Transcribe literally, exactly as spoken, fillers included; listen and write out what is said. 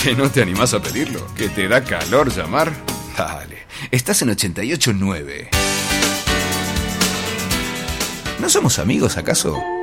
¿Que no te animás a pedirlo? ¿Que te da calor llamar? Dale, estás en ochenta y ocho nueve. ¿No somos amigos acaso?